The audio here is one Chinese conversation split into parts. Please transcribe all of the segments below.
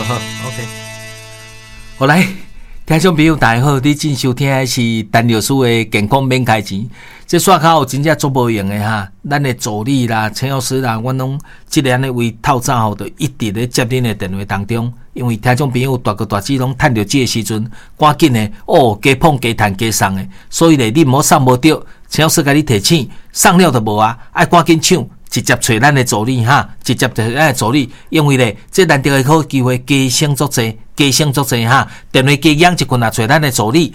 好 ，OK。好来，听众朋友大家好，你正收听的是陈律师的健康免开钱。这刷卡有真正做无用的哈，咱的助理啦、陈老师啦，我拢即个安尼为透早后，就一直咧接恁的电话当中。因为听众朋友大哥大姐拢趁着这个时阵，赶紧的加碰加赚加送的，所以咧你莫送无着，陈老师甲你提醒，送了就无啊，爱赶紧抢。直接找咱的助理哈，直接找咱的助理，因为咧，这难得的好机会，加省足济哈。电话加养一群啊，找咱的助理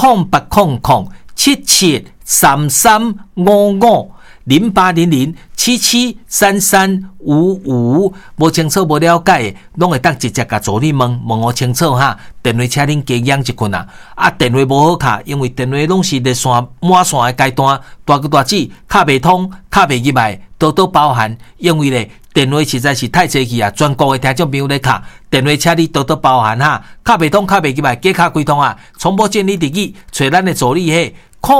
，0800773355，0800773355，无清楚无了解的，拢会当直接甲助理问我清楚哈。电话请恁加养一群啊，电话无好卡，因为电话拢是热线满线的阶段，大哥大姐卡袂通，卡袂入来。多多包涵，因为咧电话实在是太济去啊！全国的听众朋友咧卡电话，请你多多包涵哈。卡袂通，卡袂入来，加卡几通啊！重播建立第一，找咱的助理嘿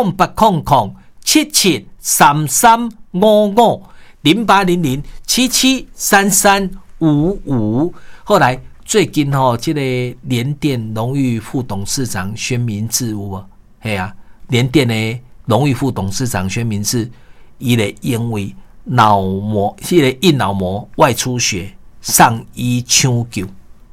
，0800773355，0800773355。后来最近这个联电荣誉副董事长宣明志有无？嘿啊，联电的荣誉副董事长宣明志，伊咧因为脑膜硬脑膜外出血，送医抢救，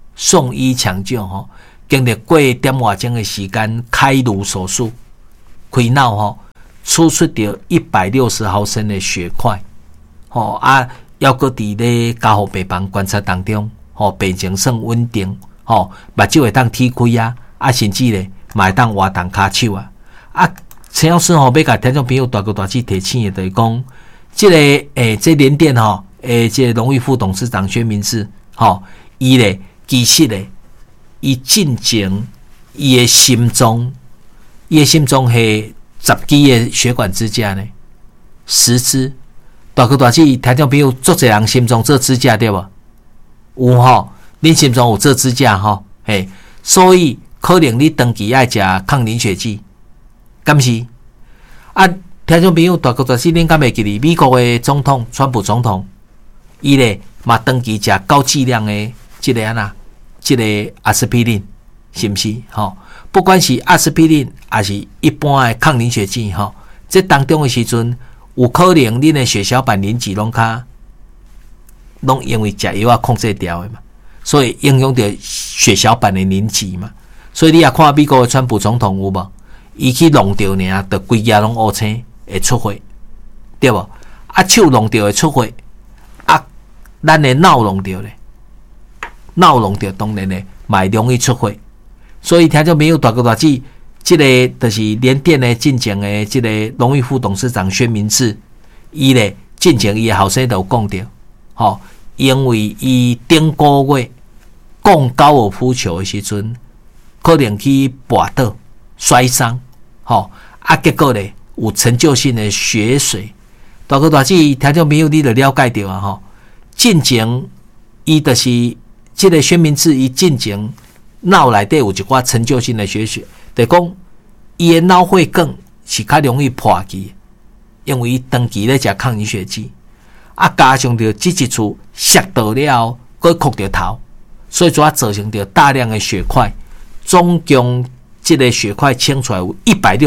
经历过点外钟的时间，开颅手术，开脑取出到160毫升的血块，要搁伫咧加护病房观察当中，病情算稳定，目睭会当踢开甚至咧嘛会当活动骹手陈老师要甲听众朋友大哥大姐提醒的，就是讲。这联电这个荣誉副董事长薛明志伊咧其实咧伊进前伊的心中是10支的血管支架呢，10支。大哥大姐听众朋友足侪人心中做支架对无？有恁心中有做支架所以可能你长期爱食抗凝血剂，敢是听众朋友，大哥大姐，恁敢会记哩？美国的总统川普总统，伊咧嘛长期食高剂量的这个阿司匹林，是不是？不管是阿司匹林还是一般的抗凝血剂，这当中的时阵，有可能恁的血小板凝集拢因为食药控制掉的嘛，所以影响到血小板的凝集嘛。所以你也看美国的川普总统有无？伊去弄掉呢，就规家拢乌青。会出血，对无？手弄着会出血，咱的脑弄着咧，脑弄着当然咧，嘛容易出血。所以听众朋友大哥大姐，这个就是联电的进前的这个荣誉副董事长薛明志，伊咧进前伊的后生就有讲着，因为伊顶个月讲高尔夫球的时阵，可能去摔倒摔伤，结果咧。有成就性的血水，大哥大姐听众朋友你就了解到进前伊就是这个薛明志伊进前脑内底有一寡成就性的血水，就讲伊的脑血管是较容易破去，因为伊长期咧食抗凝血剂，加上着这一处摔倒了后，佮磕着头，所以造成着大量的血块，总共这个血块清出来有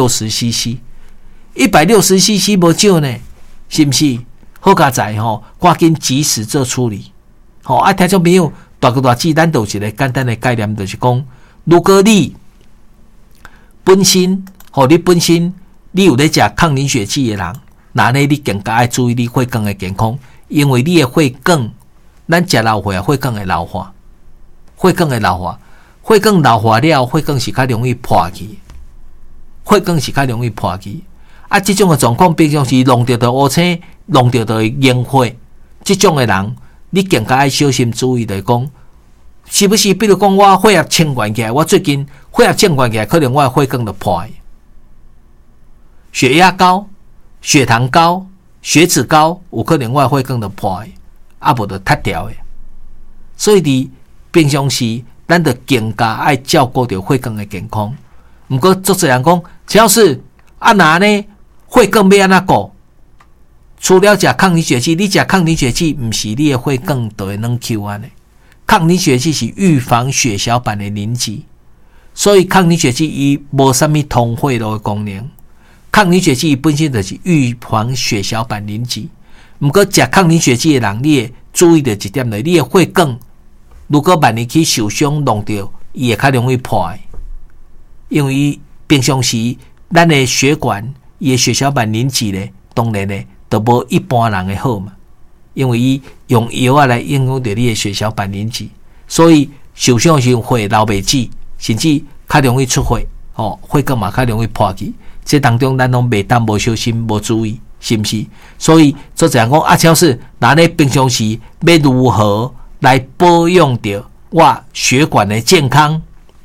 160cc。160cc 无少呢，是不是？好佳在赶紧及时做处理。听众朋友，大哥大姐，咱有一个简单的概念，就是讲，如果你本身你有咧食抗凝血剂的人，那呢你更加要注意你血管的健康，因为你的血管，咱食老血血管会老化，血管老化了，血管是较容易破去，这种的状况，平常时弄到的乌青，弄到的凝血，这种的人，你更加要小心注意，就是讲，是不是？比如讲，我血压升悬起来，我最近血压升悬起来，可能我的血管就破。血压高、血糖高、血脂高，有可能我的血管就破，无就塌掉的。所以，伫平常时，咱就更加爱照顾到血管的健康。不过，足侪人讲，陈老师哪呢？血管要安怎顾？除了食抗凝血剂，你食抗凝血剂，毋是你的血管就会软 Q 安尼。 抗凝血剂是预防血小板的凝集，所以抗凝血剂伊无什么通血路的功能。抗凝血剂本身就是预防血小板凝集。不过食抗凝血剂的人，你会注意的一点就是，你的血管如果万一去受伤弄到，伊会较容易破的，因为平常时咱的血管伊的血小板凝集咧，当然咧都无一般人的好嘛，因为伊用药啊来影响到你的血小板凝集，所以受伤时会流袂止，甚至较容易出血，血管嘛较容易破去。这当中咱拢袂当无小心无注意，是不是？所以作者讲啊，超市那你平常时要如何来保养到我血管的健康？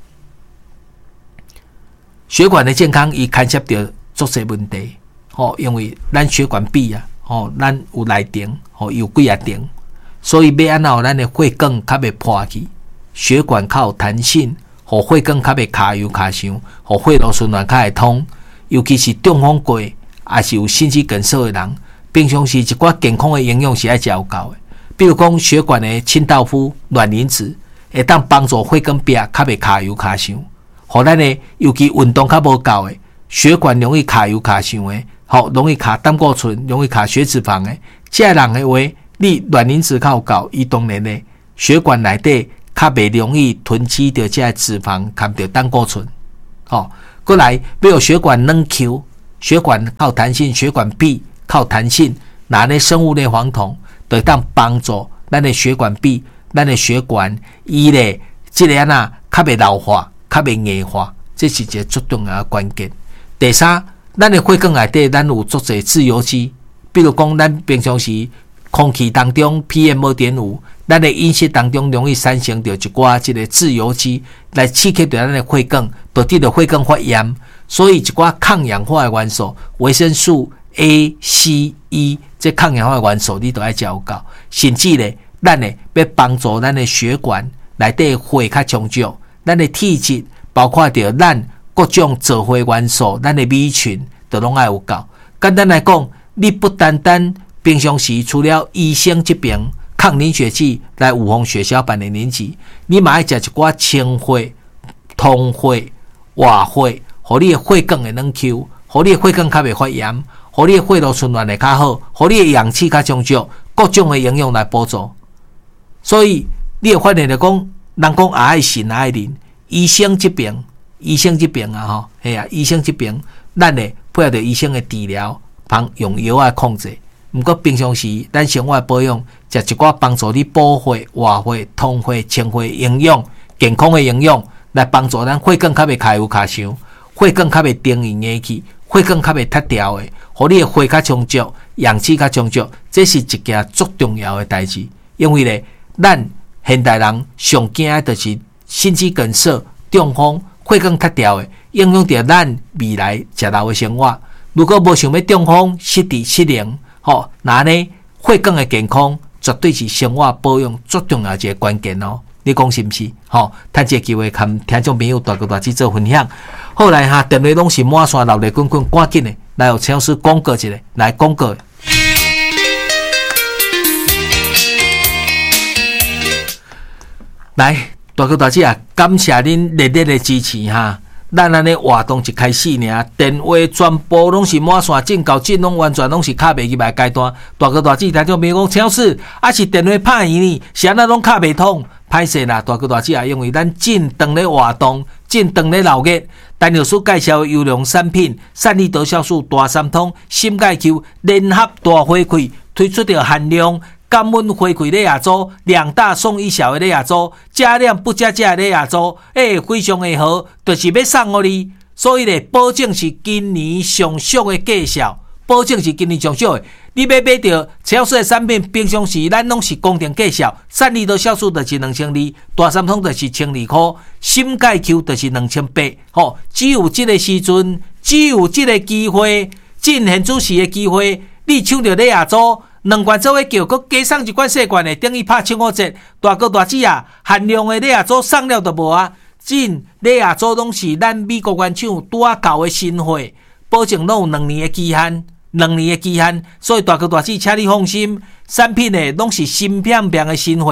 血管的健康伊牵涉到足侪问题，因为咱血管壁啊，咱有内层，有几啊层，所以要安怎咱的血管较袂破去，血管较有弹性，互血管较袂卡油卡伤，互血路循环较会通。尤其是中风过，也是有心肌梗塞的人，平常时一寡健康的营养是爱食有够的。比如讲血管的清道夫、卵磷脂，会当帮助血管壁较袂卡油卡伤。互咱的尤其运动较无够的，血管容易卡油卡伤的，容易卡胆固醇、容易卡血脂肪的，这人的话，你卵磷脂较有够，伊当然呢，血管内底较袂容易囤积到这脂肪，含到胆固醇，过来要有血管软 Q， 血管靠弹性，血管壁靠弹性，那咧生物类黄酮就当帮助咱的血管壁、咱的血管伊咧，这个安那较袂老化、较袂硬化，这是一个最重要的关键。第三，咱的血管内底咱有足侪自由基，比如讲咱平常时空气当中 PM2.5， 咱的饮食当中容易产生到一寡这个自由基来刺激到咱的血管，导致到血管发炎，所以一寡抗氧化的元素，维生素 A、C、E 这抗氧化的元素你都要食有够，甚至咧，咱咧要帮助咱的血管内底血较充足，咱的体质包括着咱各种造血元素，咱的米群都拢爱有够。简单来讲，你不单单平常时除了医生这边抗凝血剂来预防血小板的凝集，你嘛要食一寡清血、通血、活血，互你的血管会软 Q， 互你的血管较袂发炎，互你的血路循环会较好，互你的氧气较充足，各种的营养来补助。所以你会发现讲，人讲也爱信也爱灵，医生这边啊医生这边，咱咧配合着医生的治疗，帮用药来控制。不过平常时咱生活保养，食一寡帮助你补血、活血、通血、清血营养、健康的营养，来帮助咱血管较袂卡油卡伤，血管较袂定硬硬去，血管较袂塌掉的，互你的血较充足，氧气较充足，这是一件足重要的代志。因为咧，咱现代人上惊的就是心肌梗塞、中风、血管塌掉的，影响到咱未来食老的生活。如果无想要中风、失智、失灵，那呢血管的健康绝对是生活保养最重要一个关键哦。你讲是不是？趁这个机会，跟听众朋友大哥大姐做分享。后来哈，电话拢是满线，闹热滚滚，赶紧的来有超市广告一下，来广告。来，大哥大姐啊，感谢恁热烈的支持哈！咱安尼活动一开始呢，电话全部拢是满线，进到进拢完全拢是卡袂入来阶段。大哥大姐听众朋友讲，超市还是电话歹去呢？是安那拢卡袂通，歹势啦！大哥大姐啊，因为咱进长咧活动，进长咧闹热，陈老师介绍优良产品，散利多酵素大三通、心钙球联合大回馈，推出着限量。甘温回馈咧亚洲2大送1小的咧亚洲，加量不加价咧亚洲，非常的好，就是要送互你，所以咧保证是今年上俗的价效，保证是今年上俗的。你要买到超市的产品，平常时咱拢是公定价效，散利多酵素就是2200，大三通就是1200块，心钙球就是2800，只有这个时阵，只有这个机会，进现主持的机会，你抢到咧亚洲。2罐做伙叫，佮加送1罐细罐的，等于拍75折。大哥大姐啊，限量的咧亚洲送了都无啊！真咧亚洲拢是咱美国原厂拄啊到的新货，保证拢有2年的期限，2年的期限。所以大哥大姐，请你放心，产品呢拢是新片片的新货，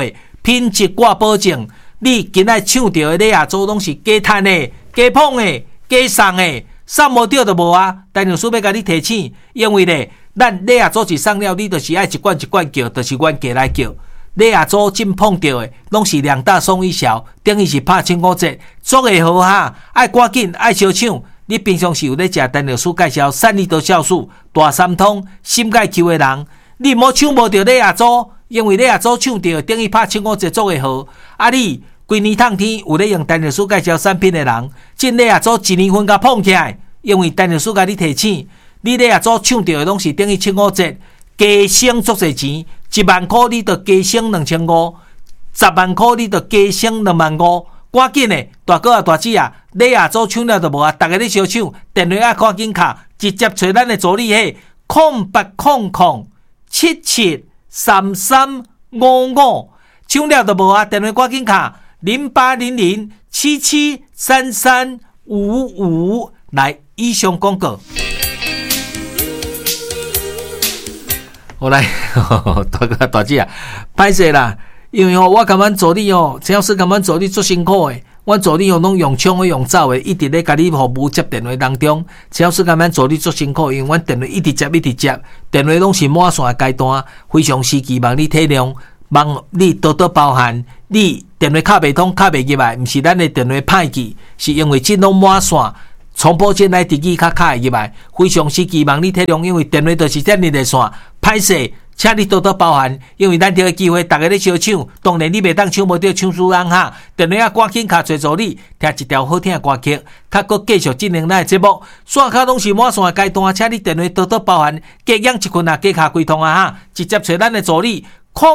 品质挂保证。你今仔抢到的礼亚组拢是假趁的、假捧的、假送的，送无到就无啊。陈律师要甲你提醒，因为咧，咱礼亚组一送了，你就是爱一罐一罐叫，就是原价来叫。礼亚组进碰到的，拢是2大送1小，等于是拍清5折，做会好哈，爱赶紧爱小抢。你平常是有咧食陈律师介绍3粒多酵素、大三通、心钙球的人，你莫抢无到礼亚组。因为你也做抢到，等于拍7-5折做会好。啊，你规年烫天有咧用陈律师介绍产品的人，真你也做1年份甲碰起来。因为陈律师甲你提醒，你也做抢到的拢是等于7-5折，加省足侪钱。1万块你就加省2500，10万块你就加省25000。赶紧的，大哥啊大姐啊，你也做抢了就无啊，大家咧相抢，电话啊赶紧卡，直接找咱的助理嘿，0800773355，抢了就无啊！电话赶紧卡0800773355。来，以上广告。我来，大哥大姐啊，歹势啦，因为我甲阮助理陈老师甲阮助理足辛苦诶。阮助理拢用抢的用走的，一直咧甲你服务接电话当中。陈老师甲阮助理足辛苦，因为阮电话一直接，电话拢是满线的阶段，非常时期望你体谅，望你多多包涵。你电话卡袂通，卡袂入来，毋是咱的电话歹去，是因为这拢满线，重播进来直机卡会入来，非常时期望你体谅，因为电话就是遮尔的线，歹势。请你多多包涵，因为咱这个机会，大家咧相抢，当然你袂当抢无到抢输人哈。电话啊，赶紧卡找助理，听一条好听的歌曲，较搁继续进行咱的节目。线卡拢是满线的阶段，请你电话多多包涵，加养一群啊，加卡归通啊哈，直接找咱的助理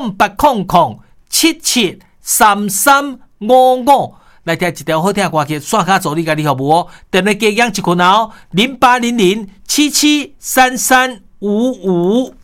0800773355来听一条好听的歌曲，线卡助理甲你服务哦。电话加养一群啊哦，0800773355。